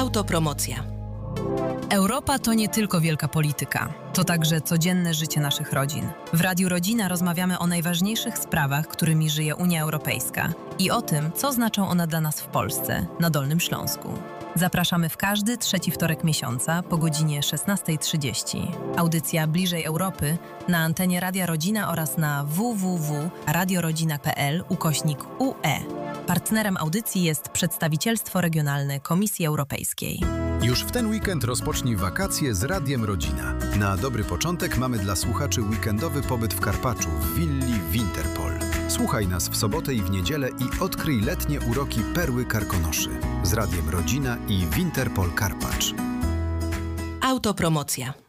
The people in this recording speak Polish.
Autopromocja. Europa to nie tylko wielka polityka, to także codzienne życie naszych rodzin. W Radiu Rodzina rozmawiamy o najważniejszych sprawach, którymi żyje Unia Europejska i o tym, co znaczą one dla nas w Polsce, na Dolnym Śląsku. Zapraszamy w każdy trzeci wtorek miesiąca po godzinie 16:30. Audycja Bliżej Europy na antenie Radia Rodzina oraz na www.radiorodzina.pl/UE. Partnerem audycji jest Przedstawicielstwo Regionalne Komisji Europejskiej. Już w ten weekend rozpocznij wakacje z Radiem Rodzina. Na dobry początek mamy dla słuchaczy weekendowy pobyt w Karpaczu w willi Winterpol. Słuchaj nas w sobotę i w niedzielę i odkryj letnie uroki Perły Karkonoszy z Radiem Rodzina i Winterpol Karpacz. Autopromocja.